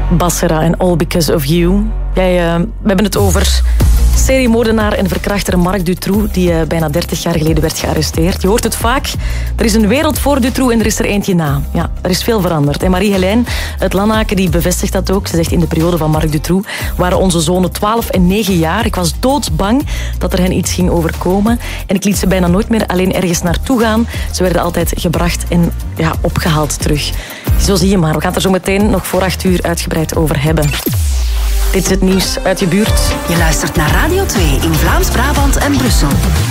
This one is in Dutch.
Basra en All Because of You. We hebben het over seriemoordenaar en verkrachter Marc Dutroux, die bijna 30 jaar geleden werd gearresteerd. Je hoort het vaak. Er is een wereld voor Dutroux en er is er eentje na. Ja, er is veel veranderd. En Marie-Helijn uit Lanaken die bevestigt dat ook. Ze zegt, in de periode van Marc Dutroux waren onze zonen 12 en 9 jaar. Ik was doodsbang dat er hen iets ging overkomen. En ik liet ze bijna nooit meer alleen ergens naartoe gaan. Ze werden altijd gebracht en opgehaald terug. Zo zie je maar. We gaan het er zo meteen nog voor 8 uur uitgebreid over hebben. Dit is het nieuws uit je buurt. Je luistert naar Radio 2 in Vlaams-Brabant en Brussel.